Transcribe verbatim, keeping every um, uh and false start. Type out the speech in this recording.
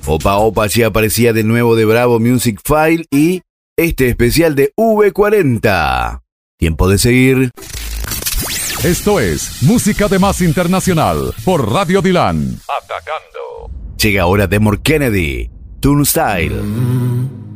Opa Opa sí aparecía de nuevo de Bravo Music File y este especial de V cuarenta. Tiempo de seguir. Esto es Música de Más Internacional por Radio Dylan. Atacando. Llega ahora Demore Kennedy, Turnstile.